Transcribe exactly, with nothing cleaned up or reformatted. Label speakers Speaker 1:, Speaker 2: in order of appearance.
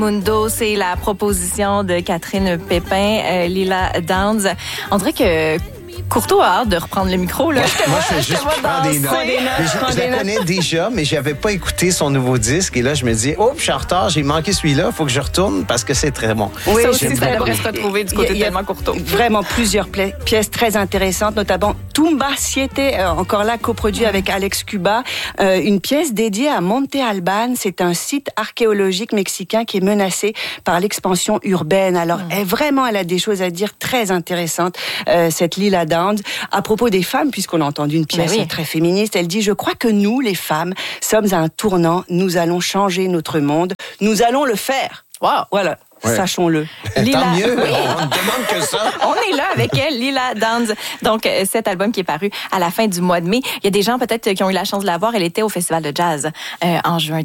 Speaker 1: Mundo, c'est la proposition de Catherine Pépin, euh, Lila Downs. On dirait que Courteau a hâte de reprendre le micro. Là.
Speaker 2: Moi, je fais juste prendre des notes.
Speaker 1: des notes.
Speaker 2: Je, je la connais déjà, mais je n'avais pas écouté son nouveau disque. Et là, je me dis, oh, je suis en retard, j'ai manqué celui-là, il faut que je retourne parce que c'est très bon.
Speaker 1: Oui, ça aussi,
Speaker 2: J'aime
Speaker 1: ça
Speaker 2: beaucoup.
Speaker 1: devrait se retrouver du côté de Tellement Courteau.
Speaker 3: Vraiment plusieurs pla- pièces très intéressantes, notamment Tumba Siete, euh, encore là, coproduit avec Alex Cuba. Euh, une pièce dédiée à Monte Alban. C'est un site archéologique mexicain qui est menacé par l'expansion urbaine. Alors, mm. elle, vraiment, elle a des choses à dire très intéressantes, euh, cette Lila Downs. À propos des femmes, puisqu'on a entendu une pièce oui. très féministe, elle dit « Je crois que nous, les femmes, sommes à un tournant. Nous allons changer notre monde. Nous allons le faire. »
Speaker 1: Wow.
Speaker 3: Voilà. Ouais. Sachons-le.
Speaker 2: Lila... Tant mieux, oui. On ne demande que ça.
Speaker 1: On est là avec elle, Lila Downs. Donc, cet album qui est paru à la fin du mois de mai. Il y a des gens peut-être qui ont eu la chance de la voir. Elle était au Festival de jazz euh, en juin